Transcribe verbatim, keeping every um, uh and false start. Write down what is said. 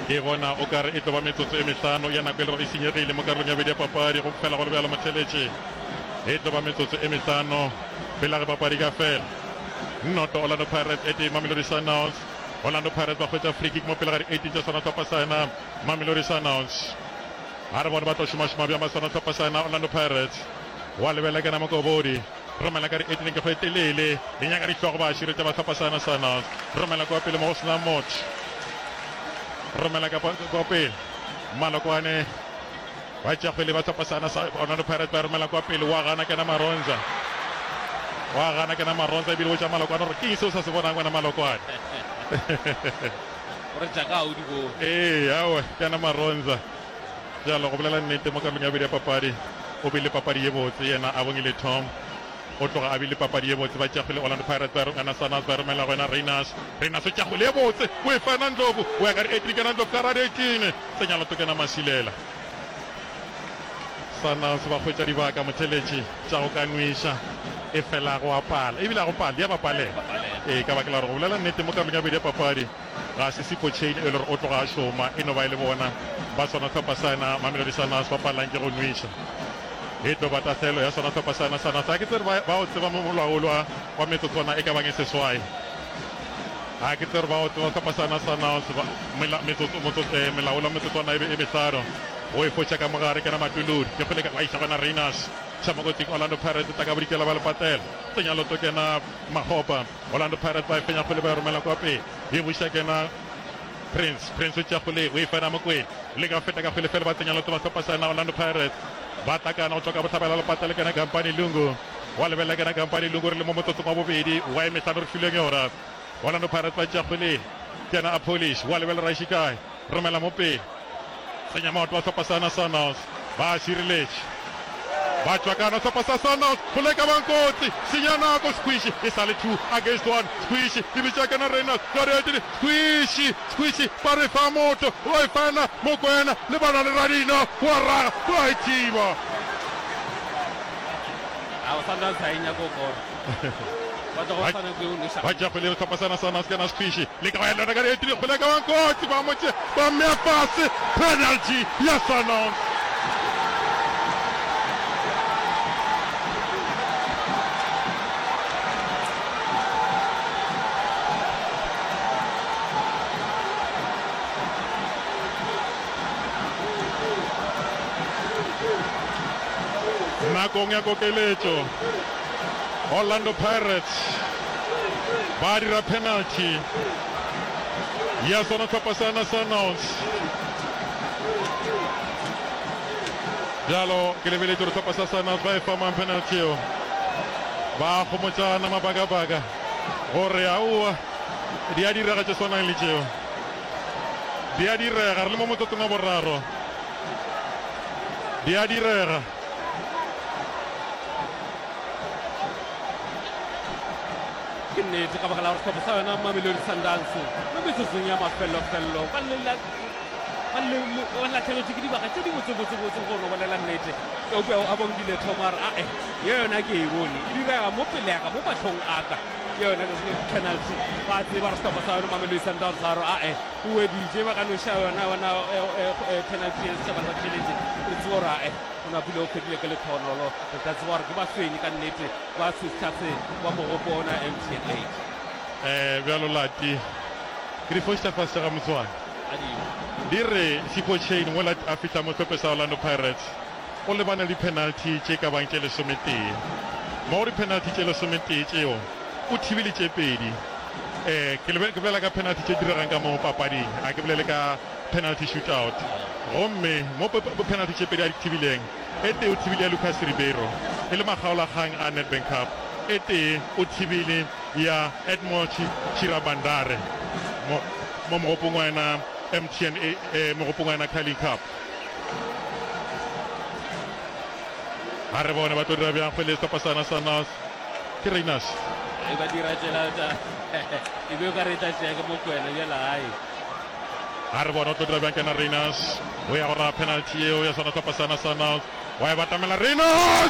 ke bona o kare e tloba metsotso e mehlano ya nako e le gore e senyegile mo karolong ya bedi ya papadi go fela go le bjalo motheletše e tloba metsotso e mehlano pele re papadi ka fela nnoto Orlando Pirates e tee Mamelodi Sundowns. Orlando Pirates ba hwetša free kick mo pele ga di eighteen tša sona topasana Mamelodi Sundowns a re bone ba tlo šomašoma bja masona topasana Orlando Pirates wa lebela ke na mo kobodi romela ka di eighteen ke go e telele le nyaka di hlogo ba širetša ba topasana Sundowns romela kwa pele mo go sena motho romela ka kwa pele Malokwane ba tša kgwele ba topasana Orlando Pirates ba romela kwa pele wa gana ke na Maronza wa gana ke na Maronza ebile go tša Malokwane gore ke eng seo sa se bonang wena Malokwane ee awe ke na Maronza jalo go bolela nnete mo karolong ya bedi ya papadi o bile papadi ye botse yena a bongile Tom o tloga a bile papadi ye botse ba tšagile Orlando Pirates ba rongana Sundowns ba romela gona Rhinos Rhinos o tšagile ye botse o e fana Ndlovu o ya ka di eighteen kana Ndlovu ka radi eighteen senyalo to kena Masilela Sundowns ba hwetša dibaka motheletše tša go ka nwiša e fela go apala ebile a go pala di a bapalela ee ka baka la gore go bolela nnete mo karolong ya bedi ya papadi ga se Sipho Chain e le gore o tloga a šoma e no ba e le bona ba sona tlhopasana Mamelodi Sundowns ba palang ke go nwiša e tlo ba tatlhelo ya sona tlhopasana Sundowns a ke tsere ba o tseba mo molaolo wa metsotswana e ka bang e seswai a ke tsere ba o tseba tlhopasana Sundowns melaolo wa metsotswana e behlano o e fotša ka mogare ke na Matulodi ke kgole ka iša gona Rhinos Chamokoting Orlando Pirates ta ka bodikela ba le patela senyalo to kena Mahopa Orlando Pirates ba e fenya kgole ba e romela kwa pele e buša kena Prince Prince o tša kgole o e fana mokwele le ka feta ka kgole fela ba senyalo to ba tlhopasana Orlando Pirates ba takana o tloka botlhabela le patela kena Kampani Lungu wa lebelela kena Kampani Lungu re le mo motsotsong wa bobedi wa e mehlano re filweng yora Orlando Pirates ba tša kgole kena a Polish wa lebelela Rashikai romela mo pele senya maoto wa tlhopasana Sundowns ba šireletše ba tšwakana tlhopasa Sundowns kgole ka bankotsi senya nako Squish e sa le two against one Squish e bitša kena Rhinos karetine Squish Squish ba re fa moto wa e fana Mokwena le bana le Radina wa raga wa e thiba Sundowns ha e nyako kora ba tša kgwele le tlhopasana Sundowns kena Squish le ka baelana ka dietile kgole ka bankotsi ba motse ba mmea fase penalty ya Sundowns nakong ya kokeletšo Orlando Pirates ba dira penalty ya sona tlhopasana Sundowns jalo ke lebeletse gore tlhopasa Sundowns ba e famang penalty eo ba gomotšana mabaka-baka gore aowa di a direga tše swanang le tšeo di a direga re le mo motsotsong wa boraro di a direga ke nnete ka baka la gore setlhopha sa yona Mamelodi Sundowns mo metsotsong ya mafellofello ba latlheletswe ke dibaka tse di botsebotsebotse gore o bolela nnete ka upea a bongdile thomare ae ye yona ke e bone e direga mo pele yaka mo matlhong aka ke yona penalty ba tseba re setlhopha sa yone Mamelodi Sundowns ga re ae o weditše ba ka noša yona yona penalty ya setšhaba sa tšhelete re tse gore ae o napile o phedile ke lethonolo re tla tseba gore ke ba fenye ka nnete ba sestlhatse wa mogopo ona M T N eight um bjalo lati ke di fošta fase ga motswana di re Sipho Chain mola a fihla mo tlhophe sa Orlando Pirates o lebana le di-penalty tše ka bang tše lesometee mo di-penalty tše lesometee tšeo o thibile tše pedi um ke bolela ka penalty tše diregang ka mo papading a ke bolele ka penalty shootout gomme mo penalty tše pedi a di thibileng e tee o thibile ya Lucas Ribeiro e le makgaolakgang a Nedbank Cup e tee o thibile ya Edmond Chirabandare mo mogopong wa ena M T N mogopong wa ena Carling Cup a re bone ba tlo dira bjang kgwele setlhopasana Sundowns ke Rhinos e ba dira tšela e be o ka reta tšea ke Mokwena bjala gae a re bone o tlo dira bjang kena Rhinos o ya gora penalty eo ya sona setlhopasana Sundowns wa e batamela Rhinos